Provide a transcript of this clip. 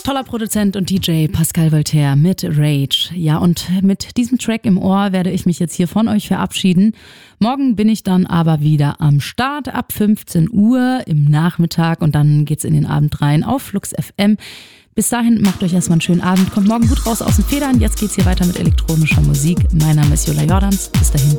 Toller Produzent und DJ Pascal Voltaire mit Rage. Ja, und mit diesem Track im Ohr werde ich mich jetzt hier von euch verabschieden. Morgen bin ich dann aber wieder am Start ab 15 Uhr im Nachmittag und dann geht's in den Abend rein auf Flux FM. Bis dahin macht euch erstmal einen schönen Abend. Kommt morgen gut raus aus den Federn. Jetzt geht's hier weiter mit elektronischer Musik. Mein Name ist Jola Jordans. Bis dahin.